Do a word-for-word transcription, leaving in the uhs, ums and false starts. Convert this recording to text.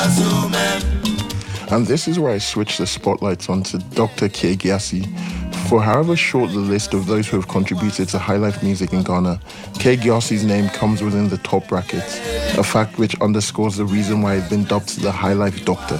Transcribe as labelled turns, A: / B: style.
A: And this is where I switch the spotlights onto Doctor K. Gyasi. For however short the list of those who have contributed to highlife music in Ghana, K. Gyasi's name comes within the top brackets, a fact which underscores the reason why he's been dubbed the highlife doctor.